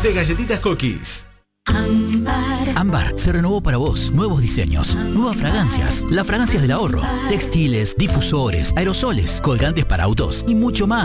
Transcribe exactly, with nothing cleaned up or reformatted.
de galletitas Cookies. Ámbar. Ámbar se renovó para vos. Nuevos diseños, nuevas fragancias, las fragancias del ahorro, textiles, difusores, aerosoles, colgantes para autos y mucho más.